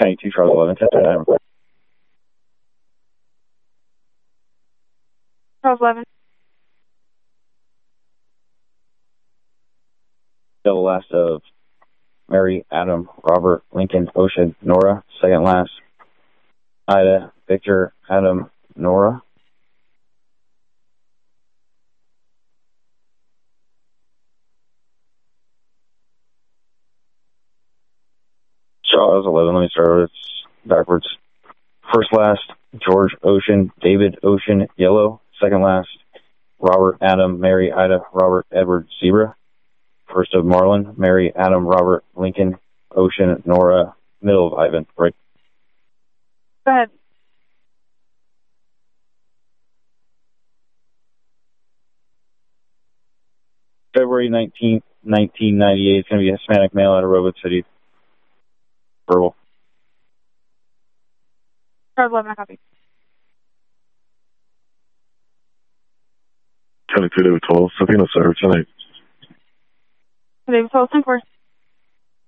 County 2, Charlie 11, 10 Adam. Charles 11. Double last of Mary, Adam, Robert, Lincoln, Ocean, Nora. Second last, Ida, Victor, Adam, Nora. Charles 11, let me start with backwards. First last, George, Ocean, David, Ocean, Yellow. Second last, Robert, Adam, Mary, Ida, Robert, Edward, Zebra. First of Marlin, Mary, Adam, Robert, Lincoln, Ocean, Nora. Middle of Ivan, right? Go ahead. February 19th, 1998. It's going to be a Hispanic male out of Robot City. Verbal. Charles 11, I copy. County 2, David 12, Sabino, sir, tonight. David 12, 10-4.